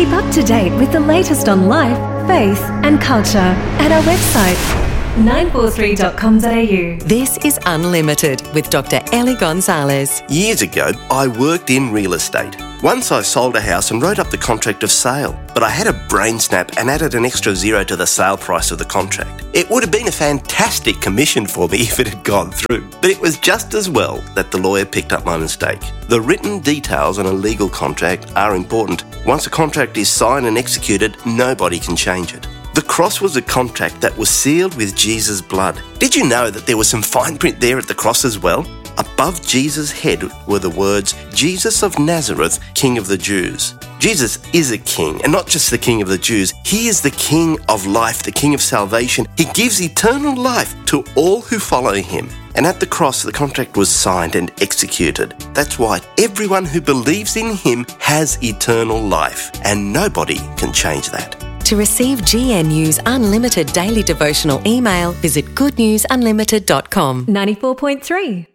Keep up to date with the latest on life, faith and culture at our website 943.com.au. This is Unlimited with Dr. Ellie Gonzalez. Years ago, I worked in real estate. Once I sold a house and wrote up the contract of sale, but I had a brain snap and added an extra zero to the sale price of the contract. It would have been a fantastic commission for me if it had gone through, but it was just as well that the lawyer picked up my mistake. The written details on a legal contract are important. Once a contract is signed and executed, nobody can change it. The cross was a contract that was sealed with Jesus' blood. Did you know that there was some fine print there at the cross as well? Above Jesus' head were the words, Jesus of Nazareth, King of the Jews. Jesus is a king, and not just the King of the Jews. He is the King of life, the King of salvation. He gives eternal life to all who follow him. And at the cross, the contract was signed and executed. That's why everyone who believes in him has eternal life, and nobody can change that. To receive GNU's Unlimited daily devotional email, visit goodnewsunlimited.com. 94.3